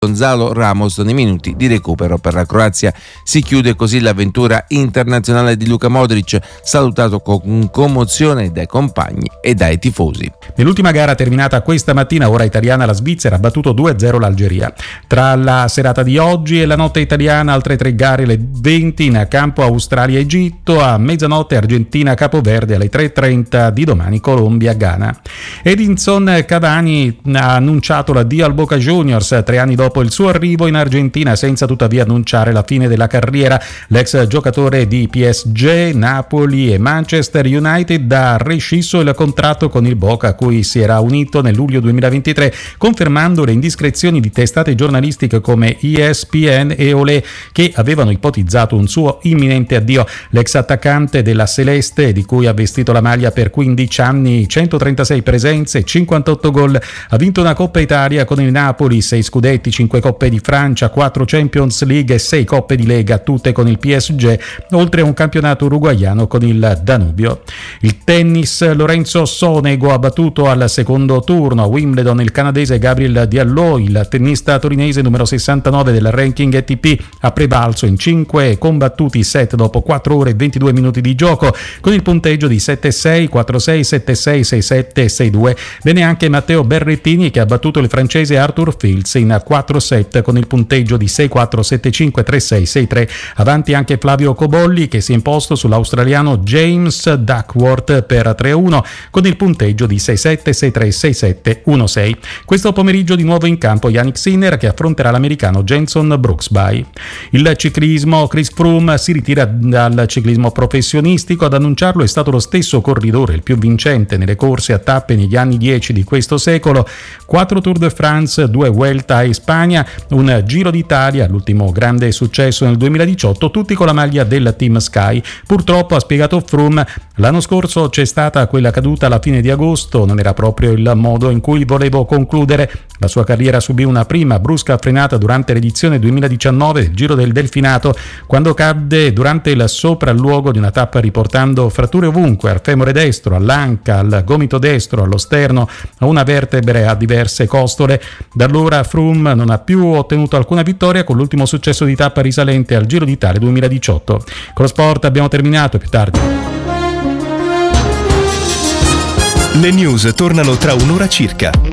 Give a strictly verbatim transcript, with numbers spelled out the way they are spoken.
Gonzalo Ramos nei minuti di recupero. Per la Croazia si chiude così l'avventura internazionale di Luka Modric, salutato con commozione dai compagni e dai tifosi. Nell'ultima gara terminata questa mattina, ora italiana, la Svizzera ha battuto due a zero l'Algeria. Tra la serata di oggi e la notte italiana altre tre gare alle venti in campo Australia-Egitto, a mezzanotte Argentina-Capoverde, alle tre e trenta di domani Colombia-Ghana. Edinson Cavani ha annunciato l'addio al Boca Juniors tre anni dopo il suo arrivo in Argentina, senza tuttavia annunciare la fine della carriera. L'ex giocatore di P S G, Napoli e Manchester United ha rescisso il contratto con il Boca, a cui si era unito nel luglio duemilaventitré, confermando le indiscrezioni di testate giornalistiche come E S P N e Olé, che avevano ipotizzato un suo imminente addio. L'ex attaccante della Celeste, di cui ha vestito la maglia per quindici anni, centotrentasei presenze, cinquantotto gol, ha vinto una Coppa Italia con il Napoli, sei scudetti, cinque Coppe di Francia, quattro Champions League e sei Coppe di Lega, tutte con il P S G, oltre a un campionato uruguaiano con il Danubio. Il tennis, Lorenzo Sonego ha battuto al secondo turno a Wimbledon il canadese Gabriel Diallo. Il tennista torinese numero sessantanove del ranking A T P ha prevalso in cinque combattuti set dopo quattro ore e ventidue minuti di gioco, con il punteggio di sette sei, quattro sei, sette sei, sei sette e sei due. Bene anche Matteo Berrettini, che ha battuto il francese Arthur Fields in quattro set con il punteggio di sei quattro, sette cinque, tre sei, sei tre. Avanti anche Flavio Cobolli, che si è imposto sull'australiano James Duckworth per tre a uno con il punteggio di sei sette, sei tre, sei sette, uno sei. Questo pomeriggio di nuovo in campo Yannick Sinner, che affronterà l'americano Jenson Brooksby. Il ciclismo, Chris Froome si ritira dal ciclismo professionistico. Ad annunciarlo è stato lo stesso corridore, il più vincente nelle corse a tappe negli anni dieci di questo secolo. Quattro Tour de France, due Vuelta in Spagna, un Giro d'Italia, l'ultimo grande successo nel duemiladiciotto, tutti con la maglia del Team Sky. Purtroppo, ha spiegato Froome, l'anno scorso c'è stata quella caduta alla fine di agosto, non era proprio il modo in cui volevo concludere. La sua carriera subì una prima brusca frenata durante l'edizione duemiladiciannove del Giro del Delfinato, quando cadde durante il sopralluogo di una tappa riportando fratture ovunque, al femore destro, all'anca, al gomito destro, allo sterno, a una vertebre, a diverse costole. Da allora Froome non ha più ottenuto alcuna vittoria, con l'ultimo successo di tappa risalente al Giro d'Italia duemiladiciotto. Con lo sport abbiamo terminato, più tardi. Le news tornano tra un'ora circa.